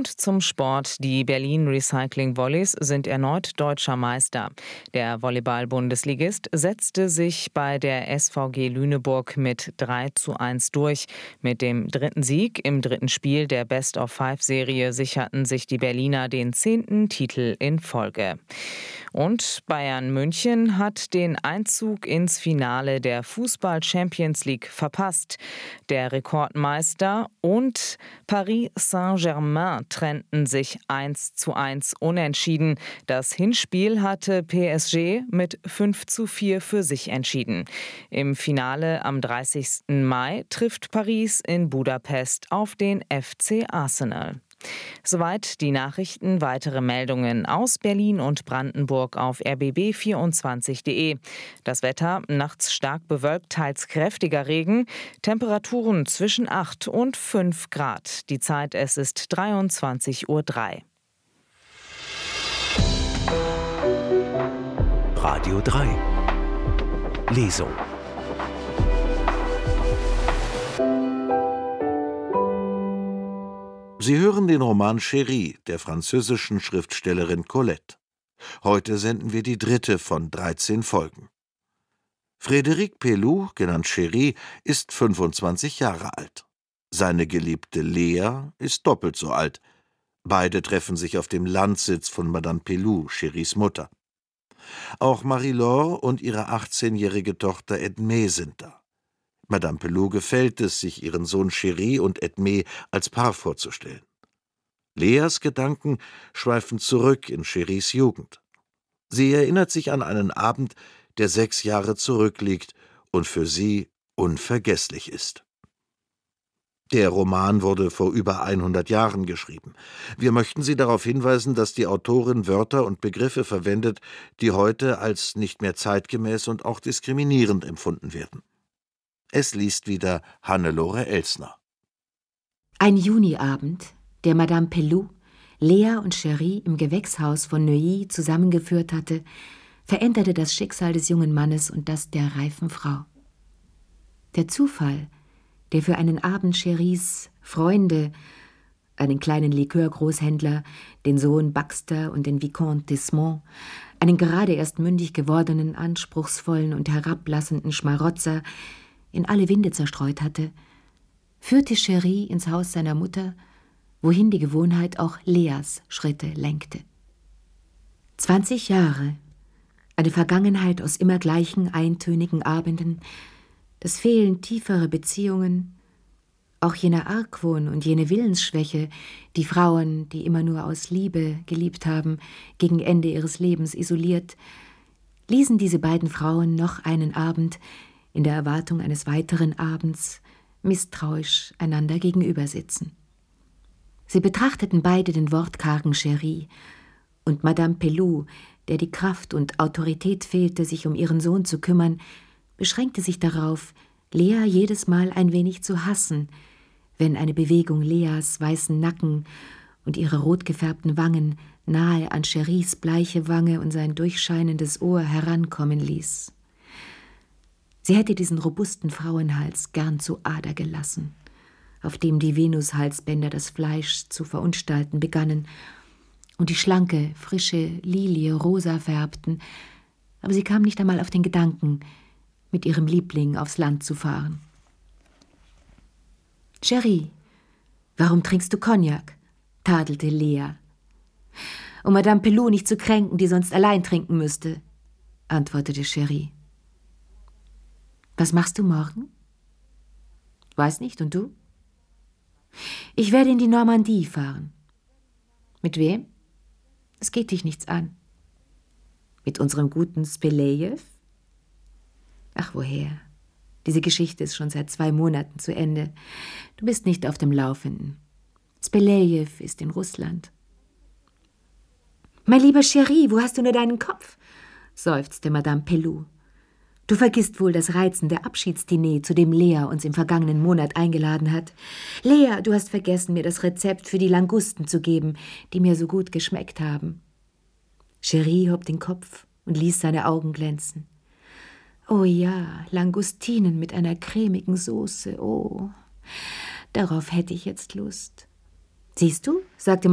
Und zum Sport. Die Berlin Recycling Volleys sind erneut deutscher Meister. Der Volleyball-Bundesligist setzte sich bei der SVG Lüneburg mit 3:1 durch. Mit dem dritten Sieg im dritten Spiel der Best-of-Five-Serie sicherten sich die Berliner den 10. Titel in Folge. Und Bayern München hat den Einzug ins Finale der Fußball-Champions League verpasst. Der Rekordmeister und Paris Saint-Germain trennten sich 1:1 unentschieden. Das Hinspiel hatte PSG mit 5:4 für sich entschieden. Im Finale am 30. Mai trifft Paris in Budapest auf den FC Arsenal. Soweit die Nachrichten. Weitere Meldungen aus Berlin und Brandenburg auf rbb24.de. Das Wetter: nachts stark bewölkt, teils kräftiger Regen. Temperaturen zwischen 8 und 5 Grad. Die Zeit: es ist 23:03 Uhr. Radio 3 Lesung. Sie hören den Roman Chérie der französischen Schriftstellerin Colette. Heute senden wir die 3. von 13 Folgen. Frédéric Pelloux, genannt Chérie, ist 25 Jahre alt. Seine Geliebte Lea ist doppelt so alt. Beide treffen sich auf dem Landsitz von Madame Pelloux, Chéries Mutter. Auch Marie-Laure und ihre 18-jährige Tochter Edmé sind da. Madame Pelloux gefällt es, sich ihren Sohn Chérie und Edmé als Paar vorzustellen. Leas Gedanken schweifen zurück in Chéries Jugend. Sie erinnert sich an einen Abend, der 6 Jahre zurückliegt und für sie unvergesslich ist. Der Roman wurde vor über 100 Jahren geschrieben. Wir möchten Sie darauf hinweisen, dass die Autorin Wörter und Begriffe verwendet, die heute als nicht mehr zeitgemäß und auch diskriminierend empfunden werden. Es liest wieder Hannelore Elsner. Ein Juniabend, der Madame Pelloux, Lea und Chérie im Gewächshaus von Neuilly zusammengeführt hatte, veränderte das Schicksal des jungen Mannes und das der reifen Frau. Der Zufall, der für einen Abend Chéries Freunde, einen kleinen Likörgroßhändler, den Sohn Baxter und den Vicomte d'Esmond, einen gerade erst mündig gewordenen, anspruchsvollen und herablassenden Schmarotzer, in alle Winde zerstreut hatte, führte Chérie ins Haus seiner Mutter, wohin die Gewohnheit auch Leas Schritte lenkte. 20 Jahre, eine Vergangenheit aus immer gleichen eintönigen Abenden, das Fehlen tieferer Beziehungen, auch jener Argwohn und jene Willensschwäche, die Frauen, die immer nur aus Liebe geliebt haben, gegen Ende ihres Lebens isoliert, ließen diese beiden Frauen noch einen Abend in der Erwartung eines weiteren Abends misstrauisch einander gegenübersitzen. Sie betrachteten beide den wortkargen Chérie, und Madame Pelloux, der die Kraft und Autorität fehlte, sich um ihren Sohn zu kümmern, beschränkte sich darauf, Lea jedes Mal ein wenig zu hassen, wenn eine Bewegung Leas weißen Nacken und ihre rot gefärbten Wangen nahe an Chéries bleiche Wange und sein durchscheinendes Ohr herankommen ließ. Sie hätte diesen robusten Frauenhals gern zu Ader gelassen, auf dem die Venushalsbänder das Fleisch zu verunstalten begannen und die schlanke, frische Lilie rosa färbten, aber sie kam nicht einmal auf den Gedanken, mit ihrem Liebling aufs Land zu fahren. »Chérie, warum trinkst du Cognac?« tadelte Lea. »Um Madame Pelloux nicht zu kränken, die sonst allein trinken müsste«, antwortete Chérie. »Was machst du morgen?« »Weiß nicht, und du?« »Ich werde in die Normandie fahren.« »Mit wem?« »Es geht dich nichts an.« »Mit unserem guten Spelejew?« »Ach, woher? Diese Geschichte ist schon seit 2 Monaten zu Ende. Du bist nicht auf dem Laufenden. Spelejew ist in Russland.« »Mein lieber Chérie, wo hast du nur deinen Kopf?« seufzte Madame Pelloux. »Du vergisst wohl das reizende Abschiedsdiner, zu dem Lea uns im vergangenen Monat eingeladen hat. Lea, du hast vergessen, mir das Rezept für die Langusten zu geben, die mir so gut geschmeckt haben.« Chérie hob den Kopf und ließ seine Augen glänzen. »Oh ja, Langustinen mit einer cremigen Soße, oh, darauf hätte ich jetzt Lust.« »Siehst du«, sagte